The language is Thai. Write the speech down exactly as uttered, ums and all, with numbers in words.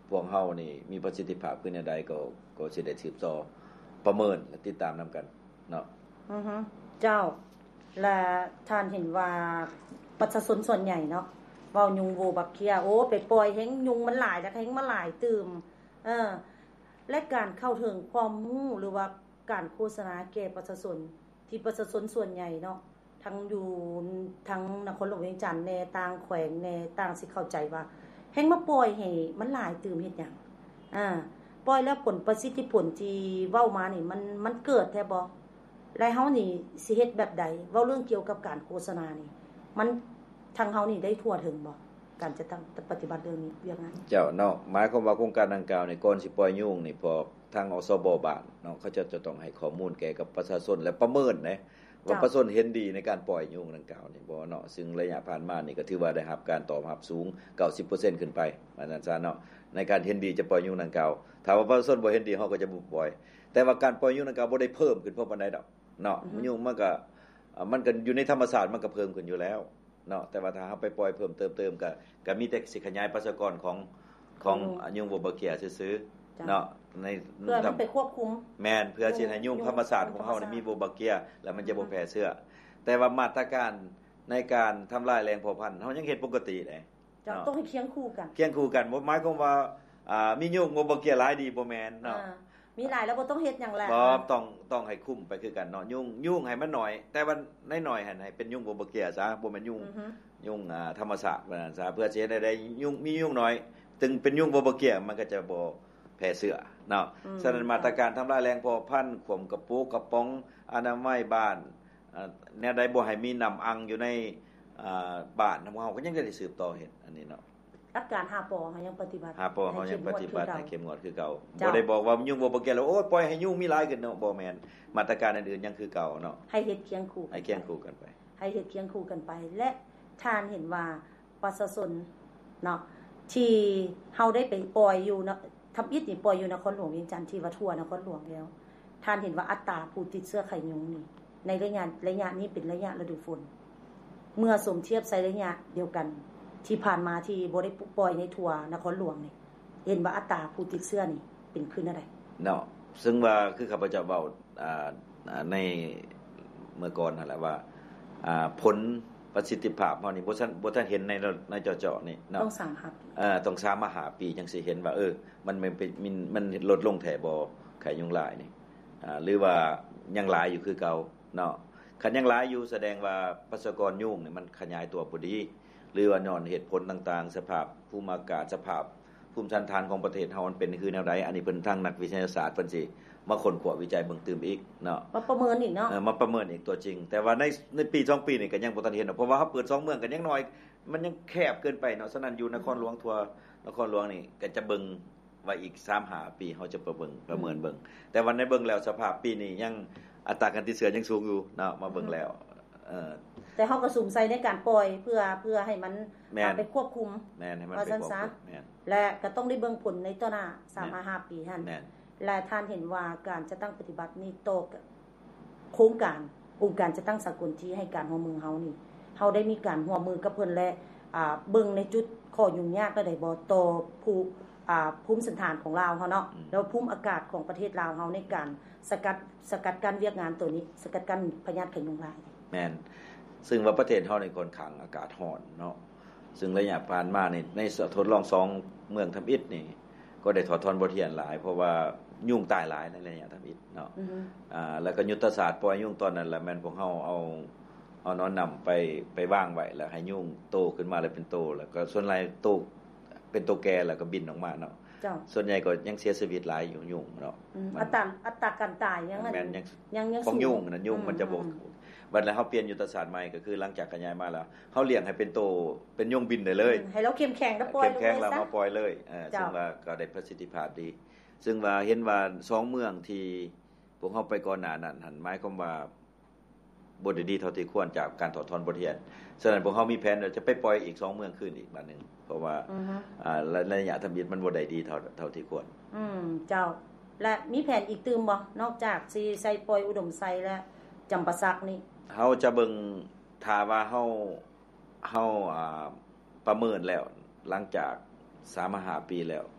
พวกเฮานี่มีประสิทธิภาพขึ้นใดก็ก็สิได้สืบต่อประเมินและติดตามนํากันเนาะอือฮึเจ้าและท่านเห็นว่าประชาชนส่วนใหญ่เนาะเว้ายุงโวบักเคียโอ้ไปปล่อยแฮงยุงมันหลายจักแฮงมาหลายตื่มเออและการเข้าถึงความรู้หรือว่าการโฆษณาแก่ประชาชนที่ประชาชนส่วนใหญ่เนาะทั้งอยู่ทั้งนครหลวงเวียงจันทน์แน่ต่างแขวงแน่ต่างสิเข้าใจว่าแฮงมาปล่อยให้มันหลายตื่มเฮ็ดหยังอ่าปล่อยแล้วผลประสิทธิผลที่เว้ามานี่มันมันเกิดแท้บ่และเฮานี่สิเฮ็ดแบบใดเว้าเรื่องเกี่ยวกับการโฆษณานี่มันทางเฮานี่ได้ทั่วถึงบ่การจะต้องปฏิบัติเรื่องนี้เวียงนั้นเจ้าเนาะหมายความว่าโครงการดังกล่าวนี่ก่อนสิปล่อยยุงนี่พอทางอสบบ้านเนาะเขาจะจะต้องให้ข้อมูลแก่กับประชาชนและประเมินนะว่าประชาชนเห็นดีในการปล่อยยุงดังกล่าวนี่บ่เนาะซึ่งระยะผ่านมานี่ก็ถือว่าได้รับการตอบรับสูง เก้าสิบเปอร์เซ็นต์ ขึ้นไปว่าซั่นซะเนาะในการเห็นดีจะปล่อยยุงดังกล่าวถ้าว่าประชาชนบ่เห็นดีเฮาก็จะบ่ปล่อยแต่ว่าการปล่อยยุงดังกล่าวบ่ได้เพิ่มขึ้นเพราะปานใดดอกเนาะยุงมันก็มันก็อยู่ในธรรมชาติมันก็เพิ่มขึ้นอยู่แล้วเนาะแต่ว่าถ้าเฮาไปปล่อยเพิ่มเติมเติมก็ก็มีแต่สิขยายประชากรของของยุงโวบาเกียซื่อๆเนาะในเพื่อมันไปควบคุมแม่นเพื่อสิให้ยุงธรรมชาติของเฮานี่มีโวบาเกียแล้วมันจะบ่แพร่เชื้อแต่ว่ามาตรการในการทำลายแหล่งเพาะพันธุ์เฮายังเฮ็ดปกติเด้จะต้องให้เคียงคู่กันเคียงคู่กันบ่หมายความว่าอ่ามียุงโวบาเกียหลายดีบ่แม่นเนาะมีหลายแล้วบ่ต้องเฮ็ดหยังแหละบ่ต้องต้องให้คุมไปคือกันเนาะยุงยุงให้มันน้อยแต่ว่าน้อยๆหั่นให้เป็นยุงโวบาเกียซะบ่แม่นยุงยุงอ่าธรรมชาติว่าซั่นซะเพื่อสิให้ได้ยุงมียุงน้อยถึงเป็นยุงโวบาเกียมันก็จะบ่แพร่เชื้อเนาะฉะนั้นมาตรการทำลายแหล่งเพาะพันธุ์ข่มกระปุกกระป๋องอนามัยบ้านอ่าแนวใดบ่ให้มีน้ำอังอยู่ในอ่าบ้านของเฮาก็ยังได้สืบต่อเฮ็ดอันนี้เนาะหลักการห้าปเฮายังปฏิบัติห้าปเฮายังปฏิบัติให้เข้มงวดคือเก่าบ่ได้บอกว่ายุงบ่บ่แก่แล้วโอ้ยปล่อยให้ยุงมีหลายขึ้นเนาะบ่แม่นมาตรการอื่นๆยังคือเก่าเนาะให้เฮ็ดเคียงคู่ให้เคียงคู่กันไปให้เฮ็ดเคียงคู่กันไปและท่านเห็นว่าประชาชนเนาะที่เฮาได้ไปปล่อยอยู่เนาะทับอิฐนี่ปล่อยอยู่นครหลวงเวียงจันทน์ที่ว่าทั่วนครหลวงแล้วท่านเห็นว่าอัตราผู้ติดเชื้อไข้ยุงนี่ในระยะระยะนี้เป็นระยะฤดูฝนเมื่อสมเทียบใส่ระยะเดียวกันที่ผ่านมาที่บ่ได้ปล่อยในทั่วนครหลวงนี่เห็นว่าอัตราผู้ติดเชื้อนี่เป็นขึ้นอะไรเนาะซึ่งว่าคือข้าพเจ้าเว้าอ่าในเมื่อก่อนนั่นแหละว่าอ่าผลประสิทธิภาพเฮานี่บ่ทันบ่ทันเห็นในในเจาะๆนี่เนาะต้องสามหาปีเอ่อต้องสามมาหาปีจังสิเห็นว่าเออมันมันมันมันลดลงแท้บ่ไข้ยุงลายนี่อ่าหรือว่ายังหลายอยู่คือเก่าเนาะคันยังหลายอยู่แสดงว่าประชากรยุงนี่มันขยายตัวบ่ดีหรือว่าย้อนเหตุผลต่างๆสภาพภูมิอากาศสภาพภูมิสันฐานของประเทศเฮามันเป็นคือแนวใดอันนี้เพิ่นทางนักวิทยาศาสตร์เพิ่นสิมาค้นคว้าวิจัยเบิ่งตื่มอีกเนาะมาประเมินอีกเนาะเออมาประเมินอีกตัวจริงแต่ว่าในในปีสองปีนี่ก็ยังบ่ทันเห็นเพราะว่าเฮาเปิดสองเมืองกันยังน้อยมันยังแคบเกินไปเนาะฉะนั้นอยู่นครหลวงทั่วนครหลวงนี่ก็จะเบิ่งว่าอีกสามถึงห้าปีเฮาจะประเบิ่งประเมินเบิ่งแต่วันในเบิ่งแล้วสภาพปีนี้ยังอัตราการติดเชื้อยังสูงอยู่เนาะมาเบิ่งแล้วเออแต่เฮาก็สุ่มใส่ในการปล่อยเพื่อเพื่อให้มันไปควบคุมแม่นให้มันไปควบคุมแม่นและก็ต้องได้เบิ่งผลในต่อหน้าสามถึงห้าปีหั่นและท่านเห็นว่าการจะตั้งปฏิบัตินี้โตโครงการองค์การจะตั้งสากลที่ให้การร่วมมือเฮานี่เฮาได้มีการร่วมมือกับเพิ่นและอ่าเบิ่งในจุดข้อยุ่งยากได้บ่ต่อผู้อ่าภูมิสันฐานของลาวเฮาเนาะแล้วภูมิอากาศของประเทศลาวเฮาในการสกัดสกัดกั้นเวียกงานตัวนี้สกัดกั้นพยาธิไข้ยุงลายแม่นซึ่งว่าประเทศเฮานี่ค่อนข้างอากาศร้อนเนาะซึ่งระยะผ่านมานี่ในทดลองสองเมืองทำอิฐนี่ก็ได้ถอดถอนบทเรียนหลายเพราะว่ายุงตายหลายในระยะทำอิฐเนาะอ่าแล้วก็ยุทธศาสตร์ปล่อยยุงตอนนั้นแหละแม่นพวกเฮาเอาเอานอนนําไปไปวางไว้แล้วให้ยุงโตขึ้นมาแล้วเป็นโตแล้วก็ส่วนหลายโตเป็นโตแก่แล้วก็บินออกมาเนาะส่วนใหญ่ก็ยังเสียชีวิตหลายอยู่ยุงเนาะอัตราอัตราการตายยังนั้นยังยังของยุงนั่นยุงมันจะบ่บัดแล้วเฮาเปลี่ยนยุทธศาสตร์ใหม่ก็คือหลังจากขยายมาแล้วเฮาเลี้ยงให้เป็นโตเป็นยุงบินได้เลยให้เราเข้มแข็งแล้วปล่อยเข้มแข็งแล้วมาปล่อยเลยเออซึ่งว่าก็ได้ประสิทธิภาพดีซึ่งว่าเห็นว่าสองเมืองที่พวกเฮาไปก่อนหน้านั้นหั่นหมายความว่าบ่ได้ดีเท่าที่ควรจากการถอดถอนบทเรียนฉะนั้นพวกเฮามีแผนว่าจะไปปล่อยอีกสองเมืองคืนอีกบัดนึงเพราะว่าอ่าระยะทำอิฐมันบ่ได้ดีเท่าเท่าที่ควรอืมเจ้าและมีแผนอีกตื่มบ่นอกจากสิใส่ปล่อยอุดมไซและจำปาสักนี่เฮาจะเบิ่งถ้าว่าเฮาเฮาอ่าประเมินแล้วหลังจากสามถึงห้าปีแล้ว